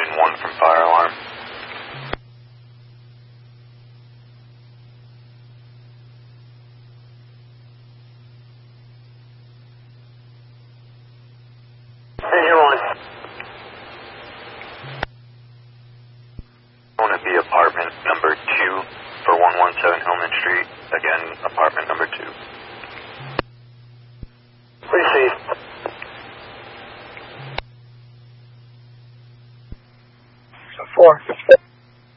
Union 1 from fire alarm. Union 1. I want to be apartment number 2 for 117 Hillman Street. Again, apartment number 2. Receive. Four.